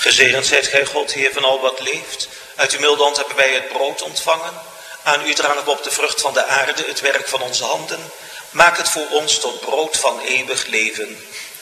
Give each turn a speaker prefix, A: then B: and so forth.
A: Gezegend zijt gij God, Heer van al wat leeft. Uit uw milde hand hebben wij het brood ontvangen. Aan u dragen we op de vrucht van de aarde, het werk van onze handen. Maak het voor ons tot brood van eeuwig leven.